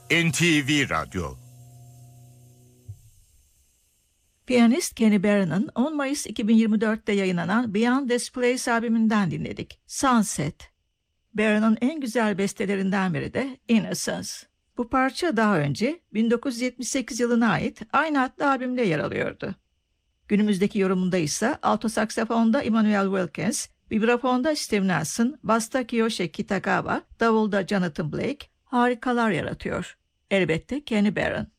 NTV Radyo. Piyanist Kenny Barron'ın 10 Mayıs 2024'te yayınlanan Beyond This Place albümünden dinledik. Sunset. Barron'ın en güzel bestelerinden biri de Innocence. Bu parça daha önce 1978 yılına ait aynı adlı albümde yer alıyordu. Günümüzdeki yorumunda ise alto saksafonda Emmanuel Wilkins, vibrafonda Steve Nelson, basta Kiyoshi Kitagawa, davulda Jonathan Blake harikalar yaratıyor. Elbette Kenny Barron.